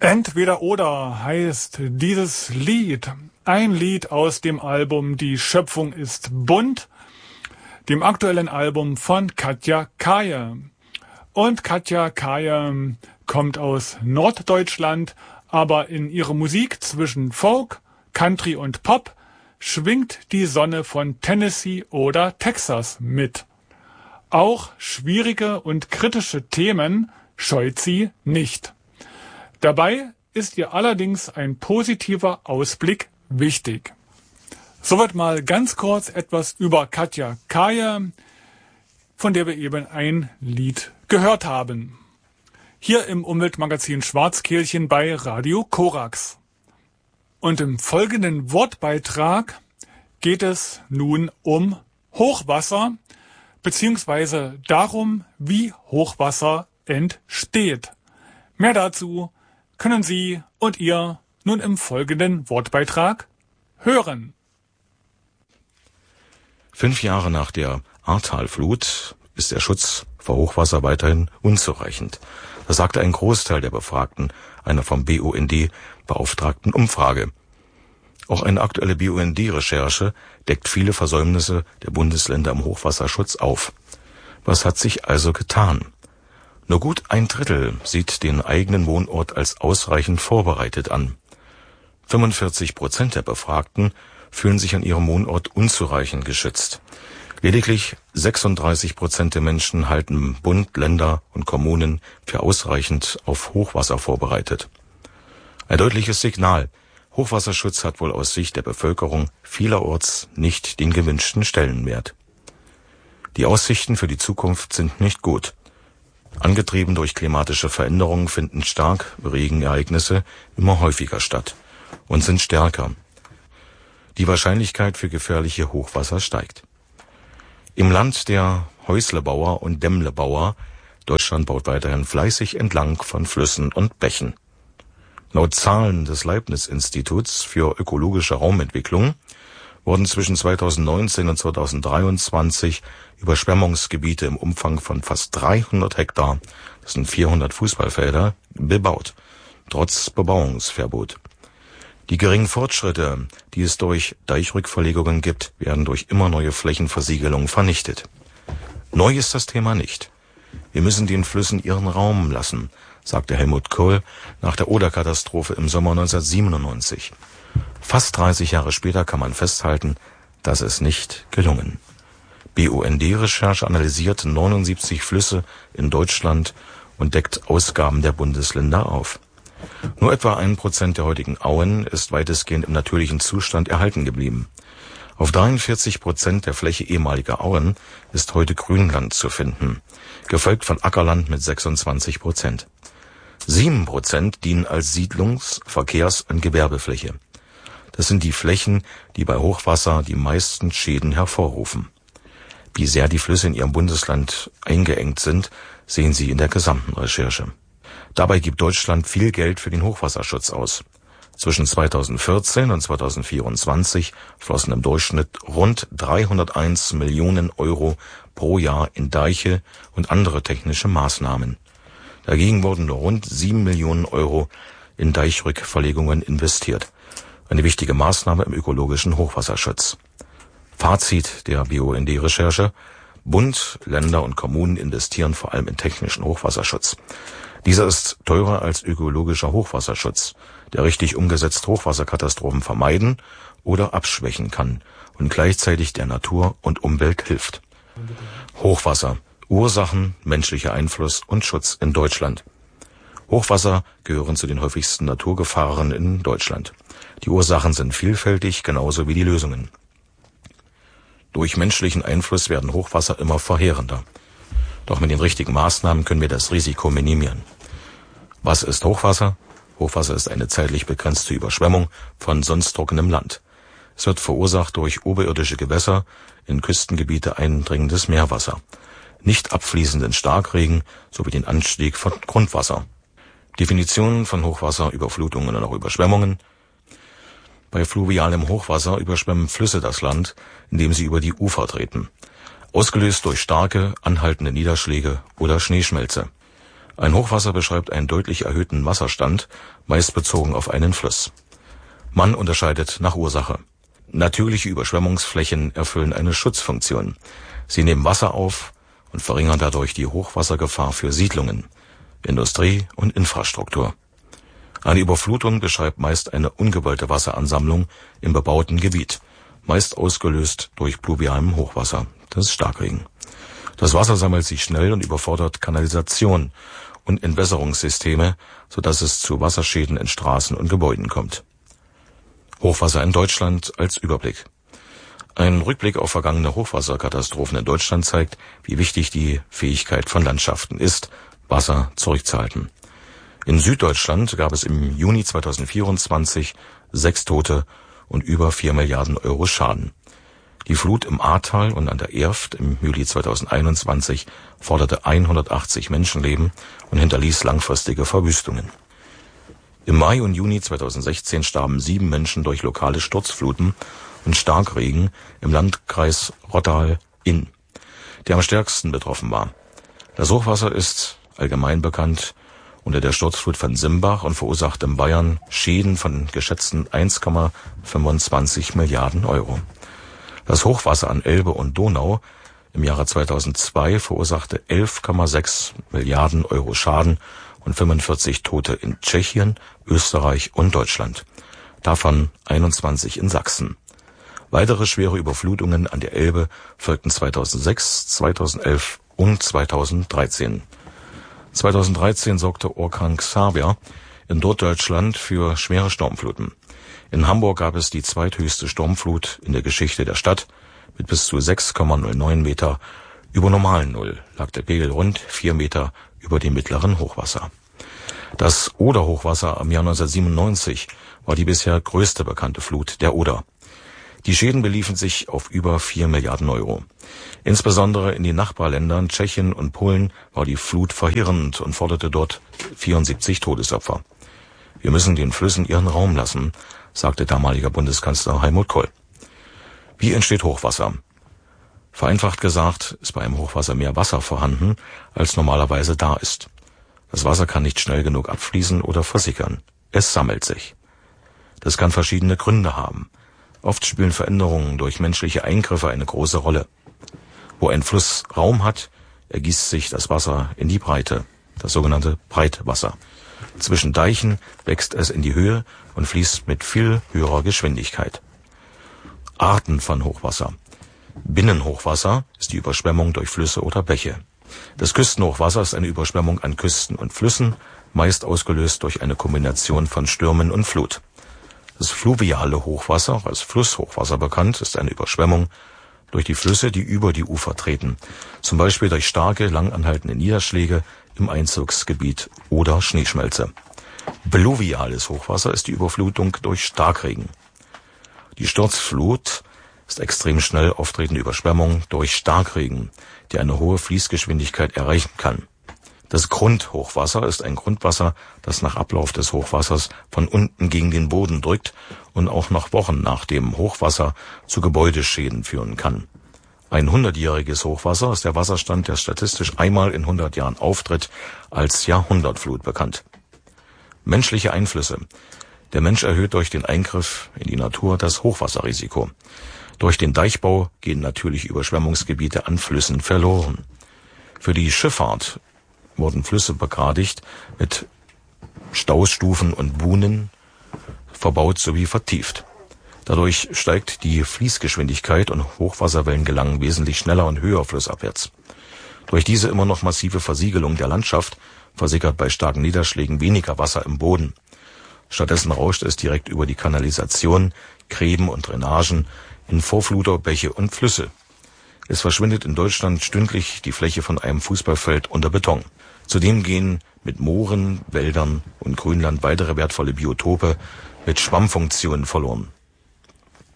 Entweder oder heißt dieses Lied. Ein Lied aus dem Album Die Schöpfung ist bunt, dem aktuellen Album von Katja Kaye. Und Katja Kaye kommt aus Norddeutschland, aber in ihrer Musik zwischen Folk, Country und Pop schwingt die Sonne von Tennessee oder Texas mit. Auch schwierige und kritische Themen scheut sie nicht. Dabei ist ihr allerdings ein positiver Ausblick wichtig. Soweit mal ganz kurz etwas über Katja Kaye, von der wir eben ein Lied gehört haben. Hier im Umweltmagazin Schwarzkehlchen bei Radio Korax. Und im folgenden Wortbeitrag geht es nun um Hochwasser, beziehungsweise darum, wie Hochwasser entsteht. Mehr dazu können Sie und ihr nun im folgenden Wortbeitrag hören. 5 Jahre nach der Ahrtalflut ist der Schutz vor Hochwasser weiterhin unzureichend. Das sagte ein Großteil der Befragten einer vom BUND beauftragten Umfrage. Auch eine aktuelle BUND-Recherche deckt viele Versäumnisse der Bundesländer im Hochwasserschutz auf. Was hat sich also getan? Nur gut 1/3 sieht den eigenen Wohnort als ausreichend vorbereitet an. 45% der Befragten fühlen sich an ihrem Wohnort unzureichend geschützt. Lediglich 36% der Menschen halten Bund, Länder und Kommunen für ausreichend auf Hochwasser vorbereitet. Ein deutliches Signal. Hochwasserschutz hat wohl aus Sicht der Bevölkerung vielerorts nicht den gewünschten Stellenwert. Die Aussichten für die Zukunft sind nicht gut. Angetrieben durch klimatische Veränderungen finden Starkregenereignisse immer häufiger statt und sind stärker. Die Wahrscheinlichkeit für gefährliche Hochwasser steigt. Im Land der Häuslebauer und Dämmlebauer, Deutschland baut weiterhin fleißig entlang von Flüssen und Bächen. Laut Zahlen des Leibniz-Instituts für ökologische Raumentwicklung wurden zwischen 2019 und 2023 Überschwemmungsgebiete im Umfang von fast 300 Hektar, das sind 400 Fußballfelder, bebaut, trotz Bebauungsverbot. Die geringen Fortschritte, die es durch Deichrückverlegungen gibt, werden durch immer neue Flächenversiegelung vernichtet. Neu ist das Thema nicht. Wir müssen den Flüssen ihren Raum lassen, sagte Helmut Kohl nach der Oder-Katastrophe im Sommer 1997. Fast 30 Jahre später kann man festhalten, das ist nicht gelungen. BUND-Recherche analysiert 79 Flüsse in Deutschland und deckt Ausgaben der Bundesländer auf. Nur etwa 1% der heutigen Auen ist weitestgehend im natürlichen Zustand erhalten geblieben. Auf 43% der Fläche ehemaliger Auen ist heute Grünland zu finden, gefolgt von Ackerland mit 26%. 7% dienen als Siedlungs-, Verkehrs- und Gewerbefläche. Das sind die Flächen, die bei Hochwasser die meisten Schäden hervorrufen. Wie sehr die Flüsse in ihrem Bundesland eingeengt sind, sehen Sie in der gesamten Recherche. Dabei gibt Deutschland viel Geld für den Hochwasserschutz aus. Zwischen 2014 und 2024 flossen im Durchschnitt rund 301 Millionen Euro pro Jahr in Deiche und andere technische Maßnahmen. Dagegen wurden nur rund 7 Millionen Euro in Deichrückverlegungen investiert. Eine wichtige Maßnahme im ökologischen Hochwasserschutz. Fazit der BUND-Recherche: Bund, Länder und Kommunen investieren vor allem in technischen Hochwasserschutz. Dieser ist teurer als ökologischer Hochwasserschutz, der richtig umgesetzt Hochwasserkatastrophen vermeiden oder abschwächen kann und gleichzeitig der Natur und Umwelt hilft. Hochwasser: Ursachen, menschlicher Einfluss und Schutz in Deutschland. Hochwasser gehören zu den häufigsten Naturgefahren in Deutschland. Die Ursachen sind vielfältig, genauso wie die Lösungen. Durch menschlichen Einfluss werden Hochwasser immer verheerender. Doch mit den richtigen Maßnahmen können wir das Risiko minimieren. Was ist Hochwasser? Hochwasser ist eine zeitlich begrenzte Überschwemmung von sonst trockenem Land. Es wird verursacht durch oberirdische Gewässer, in Küstengebiete eindringendes Meerwasser, nicht abfließenden Starkregen sowie den Anstieg von Grundwasser. Definitionen von Hochwasser, Überflutungen und auch Überschwemmungen. Bei fluvialem Hochwasser überschwemmen Flüsse das Land, indem sie über die Ufer treten, ausgelöst durch starke, anhaltende Niederschläge oder Schneeschmelze. Ein Hochwasser beschreibt einen deutlich erhöhten Wasserstand, meist bezogen auf einen Fluss. Man unterscheidet nach Ursache. Natürliche Überschwemmungsflächen erfüllen eine Schutzfunktion. Sie nehmen Wasser auf und verringern dadurch die Hochwassergefahr für Siedlungen, Industrie und Infrastruktur. Eine Überflutung beschreibt meist eine ungewollte Wasseransammlung im bebauten Gebiet, meist ausgelöst durch pluvialem Hochwasser, das ist Starkregen. Das Wasser sammelt sich schnell und überfordert Kanalisation und Entwässerungssysteme, sodass es zu Wasserschäden in Straßen und Gebäuden kommt. Hochwasser in Deutschland als Überblick. Ein Rückblick auf vergangene Hochwasserkatastrophen in Deutschland zeigt, wie wichtig die Fähigkeit von Landschaften ist, Wasser zurückzuhalten. In Süddeutschland gab es im Juni 2024 6 Tote und über 4 Milliarden Euro Schaden. Die Flut im Ahrtal und an der Erft im Juli 2021 forderte 180 Menschenleben und hinterließ langfristige Verwüstungen. Im Mai und Juni 2016 starben 7 Menschen durch lokale Sturzfluten und Starkregen im Landkreis Rottal-Inn, der am stärksten betroffen war. Das Hochwasser ist allgemein bekannt unter der Sturzflut von Simbach und verursachte in Bayern Schäden von geschätzten 1,25 Milliarden Euro. Das Hochwasser an Elbe und Donau im Jahre 2002 verursachte 11,6 Milliarden Euro Schaden und 45 Tote in Tschechien, Österreich und Deutschland, davon 21 in Sachsen. Weitere schwere Überflutungen an der Elbe folgten 2006, 2011 und 2013. 2013 sorgte Orkan Xaver in Norddeutschland für schwere Sturmfluten. In Hamburg gab es die zweithöchste Sturmflut in der Geschichte der Stadt. Mit bis zu 6,09 Meter über normalen Null lag der Pegel rund 4 Meter über dem mittleren Hochwasser. Das Oder-Hochwasser im Jahr 1997 war die bisher größte bekannte Flut der Oder. Die Schäden beliefen sich auf über 4 Milliarden Euro. Insbesondere in den Nachbarländern Tschechien und Polen war die Flut verheerend und forderte dort 74 Todesopfer. Wir müssen den Flüssen ihren Raum lassen, sagte damaliger Bundeskanzler Helmut Kohl. Wie entsteht Hochwasser? Vereinfacht gesagt ist bei einem Hochwasser mehr Wasser vorhanden, als normalerweise da ist. Das Wasser kann nicht schnell genug abfließen oder versickern. Es sammelt sich. Das kann verschiedene Gründe haben. Oft spielen Veränderungen durch menschliche Eingriffe eine große Rolle. Wo ein Fluss Raum hat, ergießt sich das Wasser in die Breite, das sogenannte Breitwasser. Zwischen Deichen wächst es in die Höhe und fließt mit viel höherer Geschwindigkeit. Arten von Hochwasser. Binnenhochwasser ist die Überschwemmung durch Flüsse oder Bäche. Das Küstenhochwasser ist eine Überschwemmung an Küsten und Flüssen, meist ausgelöst durch eine Kombination von Stürmen und Flut. Das fluviale Hochwasser, auch als Flusshochwasser bekannt, ist eine Überschwemmung durch die Flüsse, die über die Ufer treten, zum Beispiel durch starke, lang anhaltende Niederschläge im Einzugsgebiet oder Schneeschmelze. Pluviales Hochwasser ist die Überflutung durch Starkregen. Die Sturzflut ist extrem schnell auftretende Überschwemmung durch Starkregen, die eine hohe Fließgeschwindigkeit erreichen kann. Das Grundhochwasser ist ein Grundwasser, das nach Ablauf des Hochwassers von unten gegen den Boden drückt und auch noch Wochen nach dem Hochwasser zu Gebäudeschäden führen kann. Ein 100-jähriges Hochwasser ist der Wasserstand, der statistisch einmal in 100 Jahren auftritt, als Jahrhundertflut bekannt. Menschliche Einflüsse. Der Mensch erhöht durch den Eingriff in die Natur das Hochwasserrisiko. Durch den Deichbau gehen natürliche Überschwemmungsgebiete an Flüssen verloren. Für die Schifffahrt wurden Flüsse begradigt, mit Stausstufen und Buhnen verbaut sowie vertieft. Dadurch steigt die Fließgeschwindigkeit und Hochwasserwellen gelangen wesentlich schneller und höher flussabwärts. Durch diese immer noch massive Versiegelung der Landschaft versickert bei starken Niederschlägen weniger Wasser im Boden. Stattdessen rauscht es direkt über die Kanalisation, Gräben und Drainagen in Vorfluter, Bäche und Flüsse. Es verschwindet in Deutschland stündlich die Fläche von einem Fußballfeld unter Beton. Zudem gehen mit Mooren, Wäldern und Grünland weitere wertvolle Biotope mit Schwammfunktionen verloren.